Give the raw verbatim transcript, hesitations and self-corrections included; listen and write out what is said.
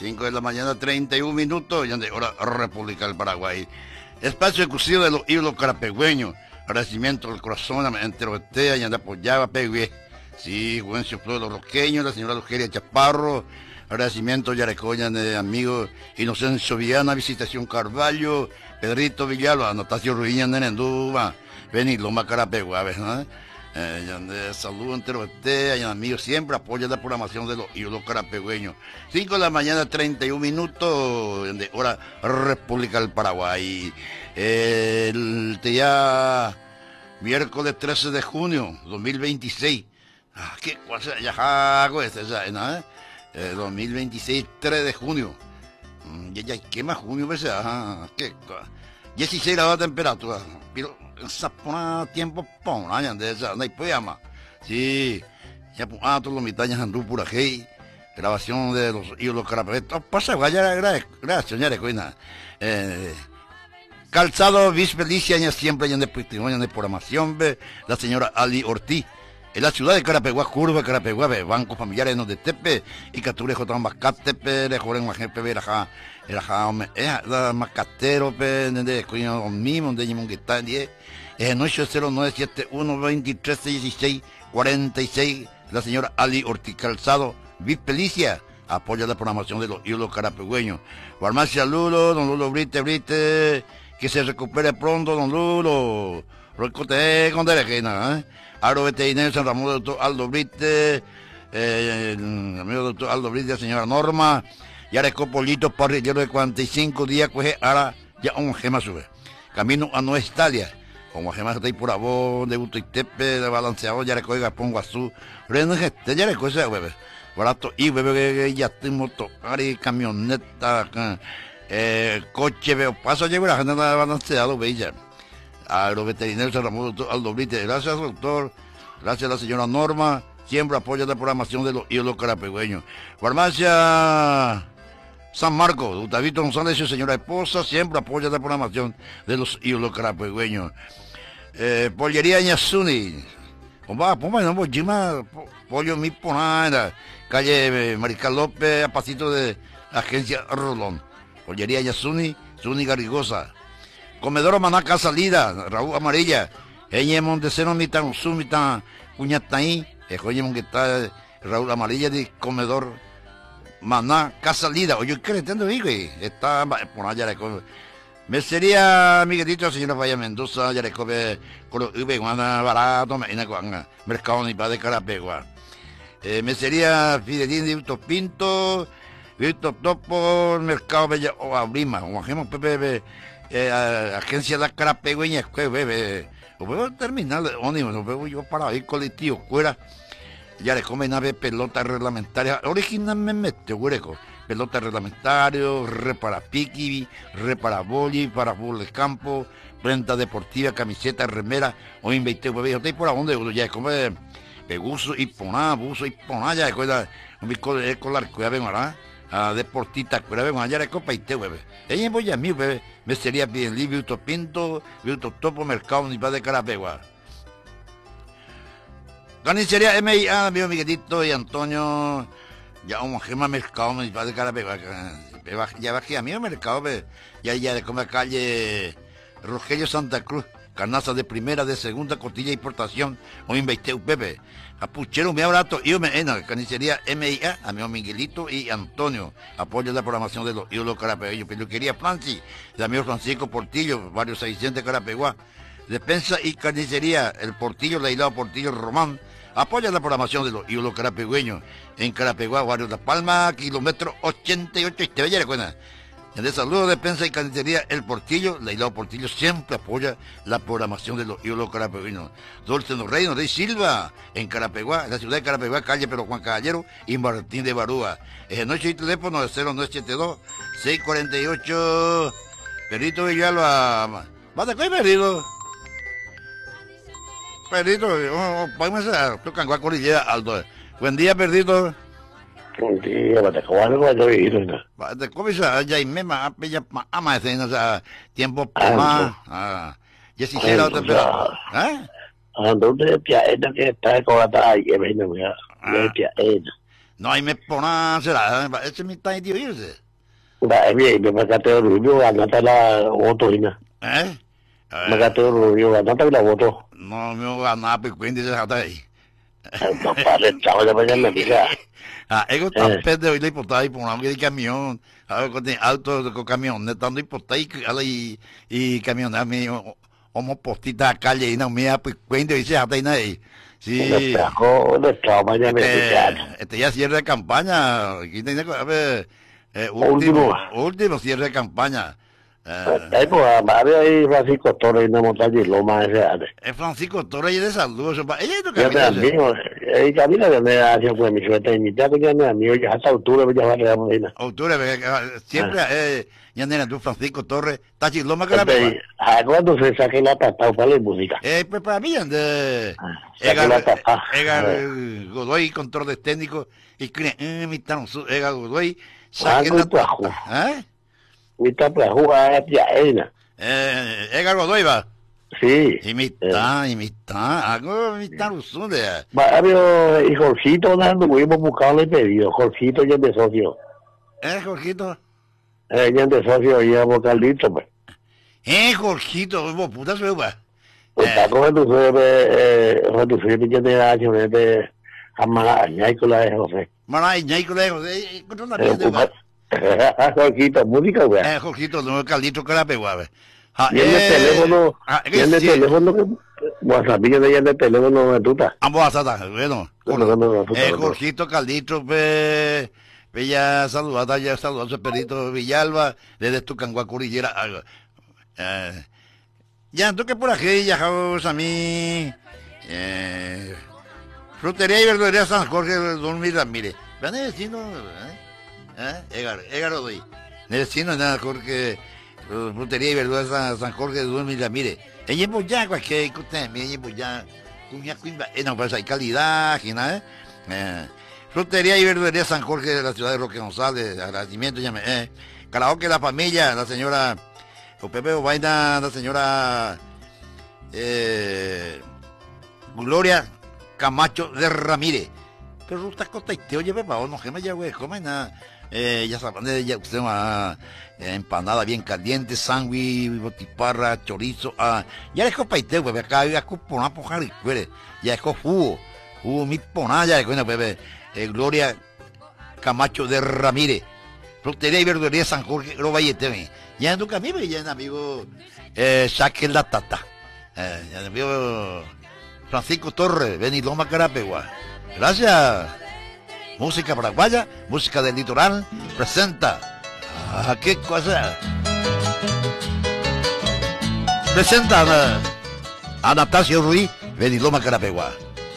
cinco de la mañana, treinta y un minutos, ya de hora República del Paraguay. Espacio exclusivo de los ídolos carapegüeños. Agradecimiento al corazón, entre Otea y anda apoyaba Pegüe. Sí, buen suflor de los roqueños, la señora Lugeria Chaparro. Agradecimiento Yarecoya de amigos Inocencio Viana, Visitación Carvalho, Pedrito Villalba, Anastasio Ruiña de Nenduba, Beni Loma Carapegua, ¿verdad? Eh, saludos entre ustedes y amigos, siempre apoyan la programación de los ídolos carapegüeños. cinco de la mañana, treinta y un minutos, de hora República del Paraguay. Eh, el día miércoles trece de junio dos mil veintiséis. Ah, ¿qué cosa? Ya hago este, ¿no? Eh, dos mil veintiséis, tres de junio. Ya, ya, ¿qué más junio? Pues, ah, ¿qué? dieciséis grados de temperatura. Pero esa pona tiempo pona, ya de esa, no hay poema. Sí, ya pues, ah, todos los mitañas andú por aquí. Grabación de los ídolos carapegüeños. Pasa, vaya, gracias, señores, cuina. Eh, Calzado, Vispelicia, ya siempre hay de testimonio de programación, ve, la señora Ali Ortiz. En la ciudad de Carapeguá, curva Carapeguá, Banco Familiares no de Tepe, y Cature J. Mascatepe, de Joren Majepe, Veraja, Veraja, la Mascatero, de Cuñado mismo, de Yimon que está en diez, en ocho cero nueve siete uno veintitrés dieciséis cuarenta y seis, la señora Ali Ortiz Calzado, Vispelicia, apoya la programación de los ídolos carapegüeños. Farmacia Lulo, don Lulo Brite, Brite, que se recupere pronto, don Lulo, Rocote, con Derejena, ¿eh? Aro Veterinario San Ramón, doctor Aldo Brite, eh, el amigo doctor Aldo Brite, señora Norma, y Areco Polito, parrillero de cuarenta y cinco días, coge ahora ya un gema sube. Camino a Nueva Italia, como gema está ahí por abón, de Buto y Tepe, de balanceador, ya recoge Gapón Guazú, Renegeste, ya recoge ese bebé, barato, y bebé, ya estoy moto, ari, camioneta, eh, coche, veo, paso, llevo la gente de balanceado, bella. Agroveterinario San Ramón, doctor Aldo Brite. Gracias, doctor. Gracias a la señora Norma. Siempre apoya la programación de los ídolos carapegüeños. Farmacia San Marcos, Gustavito González y su señora esposa. Siempre apoya la programación de los ídolos carapegüeños. Eh, Pollería Ñazuni. Compa, pompa, no, Jima, pollo mi ponada. Calle Mariscal López, a pasito de Agencia Rolón. Pollería Ñazuni, Zuni Garrigosa. Comedor Maná Casa Lida, Raúl Amarilla, Eñe Monteseno Mitan Sumitan Cuñataí, Ejoye que está Raúl Amarilla de Comedor Maná Casa Lida. Oye, ¿qué le entiendo, güey? Está por allá de me sería Miguelito, señora Falla Mendoza, ya le come con los ube, guana barato, me ina guanga, mercado ni para de Carapegua. Eh, me sería Fidelín de Víctor Pinto, Víctor Topo, Mercado Bella o Abrima, o Ajemos Pepe. Eh, agencia de la Carapegüeña, que bebe, o puedo terminar de ónibus, no veo yo para ir colectivo, fuera, ya le comen a ver pelotas reglamentarias, originalmente, hueco, pelotas reglamentarias, re para piqui, re para boli, para fútbol de campo, prenda deportiva, camiseta, remera, o invité, bebé, yo estoy por a donde, ya come, buzo y poná, buzo y poná, ya recuerda, un bico de colar, que ya ven, ¿verdad? A deportista, cuera ven allá de copa y te bebé. Ella voy a mí, bebé. Me sería bien libre, Víctor Pinto, Víctor Topo, Mercado, ni de Carapegua. Carnicería M I A, amigo Miguelito y Antonio. Ya un gema Mercado, ni de Carapegua. Ya bajé a mí Mercado, bebé. Ya, ya de comer calle Rogelio Santa Cruz. Carnaza de primera, de segunda, costilla de importación. O invité, bebé. Capuchero, me abrazo, yo me en la carnicería M I A, amigo Miguelito y Antonio. Apoya la programación de los ídolos carapegüeños. Peluquería Franci, de amigo Francisco Portillo, varios seiscientos de Carapeguá. Despensa y carnicería, el Portillo, la Hilado Portillo Román. Apoya la programación de los ídolos carapegüeños. En Carapeguá, barrio La Palma, kilómetro ochenta y ocho, y te vaya recuerda. En el saludo de Despensa y Carnicería El Portillo, la Hilado Portillo siempre apoya la programación de los ídolos carapegüeños. Dulce No Rey, Rey Silva, en Carapeguá, en la ciudad de Carapeguá, calle Pero Juan Caballero y Martín de Barúa. Es noche y teléfono de cero nueve siete dos, seis cuatro ocho. Perrito Villalba. ¿Va de qué, perrito? Perrito, vamos a tocar con Cordillera Aldo. Buen día, perrito. Buen día, te acabo de oír. Te comes a Jaime, ma, bella, ma, ama, o sea, tiempo más. Ah, ya si será otra persona. ¿Eh? Ando de piaena que está con la talla, venga, mira, de piaena. No hay me pona será, ese me está idiota irse. Nggak, ini, ini Makateo Rubio, ganata la voto, ini. ¿Eh? Makateo Rubio, ganata la voto. No me voy a ganar, pues cuéntese hasta ahí. No pare, chavo, ya mañana, mira. Ah, ego tapete de hoy la hipoteca y ponamos que el camión, a ver, con auto con camión, estando hipoteca y y camión, a mí, como postita a calle y no me pues cuente y se hasta ahí. Sí. Le trajo, le trajo mañana, mira. Este ya cierre de campaña, aquí tiene, a ver, eh, Último. último, último cierre de campaña. Eh, Ahí, pues, había ahí Francisco Torres y una montaña y loma ese. es Francisco Torres de Salud, eso, ella es lo que Ya me amigo, ahí camina de me hacia pues mi suerte, mi tía que ya me amigo, ya hasta octubre ya va a regar modina. Octubre, siempre, eh, ya nena, tú Francisco Torres, está chiloma que la pega. Ah, cuando se saque la tapa para la música. Eh, pues para mí, de Saque la tapa. Egar Godoy, controles técnicos, y creen, eh, mi tan, Egar Godoy, saque la tapa. ¿Eh? Mi tapa jugar ya ella. Eh, Egar Godoy va. Sí. Imitar, imitar, algo imitar uso de. Mario y Jorgito dando muy buscarle pedido. Jorgito ya de socio. ¿Eh, Jorgito? Eh, ya de socio y a vocalito, pues. Eh, Jorgito, vos puta se va. Está cogiendo su eh, cuando se me tiene año de Amara, ya con la de José. Mara, ya con la de José, encontró una pieza. Jorgito, música, güey. Eh, Jorgito, no Carlito que la pegó, a ver. Y en el teléfono, y en el teléfono que WhatsApp, y en el teléfono de tuta. Ambos WhatsApp, bueno. Eh, Jorgito, Carlito, pe, pe ya saludada, ya saludó a su perrito Villalba, desde Tucangua, Curillera. Eh, ya, tú que por aquí, ya, a mí, eh, frutería y verdulería San Jorge, Don Mira, mire, van a decir, no, eh, eh, Egar, Egar doy, necesito nada, Jorge. Frutería y verduras San, San Jorge de Duerme, mire, ella es ya cualquier cosa, ella es ya, cuña, cuña, no, pues hay calidad, ¿no? Eh, frutería y verdulería San Jorge de la ciudad de Roque González, agradecimiento, ya me, eh, karaoke la familia, la señora, o Pepe Ovaina, la señora, eh, Gloria Camacho de Ramírez, pero ruta costa y te oye, Pepa, o no, que me ya, güey, come nada. Eh, ya saben, ya usted va eh, empanada bien caliente, sándwich, botiparra, chorizo, ah, ya es copaite, güey, acá ya cupona pojar y cuere, ya es jugo, jugo mi pona, ya es bueno, bebé, eh, Gloria Camacho de Ramírez, frutería y verdulería San Jorge, lo vayete, ya en tu camino, ya en amigo, eh, saque la tata, eh, ya en amigo Francisco Torres, Beniloma Carapegua, gracias. Música paraguaya, música del litoral, presenta. Ah, qué cosa. Presenta a Anastasio Ruiz, Beniloma Carapegua.